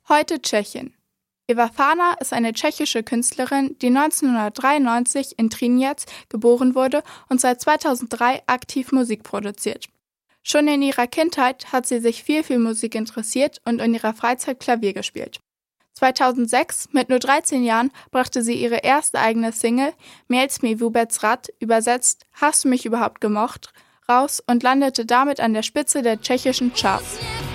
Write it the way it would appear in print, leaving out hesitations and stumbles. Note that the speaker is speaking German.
Heute Tschechin. Eva Fana ist eine tschechische Künstlerin, die 1993 in Třinec geboren wurde und seit 2003 aktiv Musik produziert. Schon in ihrer Kindheit hat sie sich viel für Musik interessiert und in ihrer Freizeit Klavier gespielt. 2006, mit nur 13 Jahren, brachte sie ihre erste eigene Single Měl mi vůbec rád, übersetzt Hast du mich überhaupt gemocht, raus und landete damit an der Spitze der tschechischen Charts.